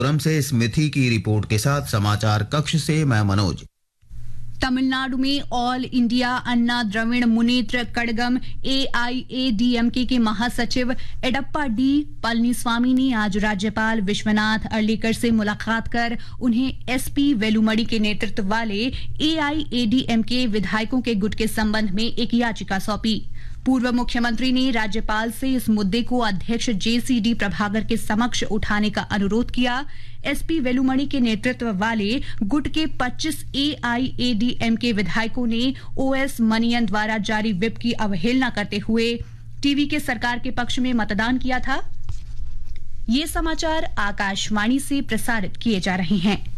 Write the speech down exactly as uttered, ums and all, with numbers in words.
पुरम से स्मिथी की रिपोर्ट के साथ समाचार कक्ष से मैं मनोज। तमिलनाडु में ऑल इंडिया अन्ना द्रविड़ मुनेत्र कड़गम एआईएडीएमके के महासचिव एडप्पा डी पलनीस्वामी ने आज राज्यपाल विश्वनाथ अर्लेकर से मुलाकात कर उन्हें एसपी वेलुमणि के नेतृत्व वाले एआईएडीएमके विधायकों के गुट के संबंध में एक याचिका सौंपी। पूर्व मुख्यमंत्री ने राज्यपाल से इस मुद्दे को अध्यक्ष जेसीडी प्रभाकर के समक्ष उठाने का अनुरोध किया। एसपी वेलुमणि के नेतृत्व वाले गुट के पच्चीस एआईएडीएमके विधायकों ने ओएस मनियन द्वारा जारी व्हिप की अवहेलना करते हुए टीवी के सरकार के पक्ष में मतदान किया था। ये समाचार आकाशवाणी से प्रसारित किए जा रहे हैं।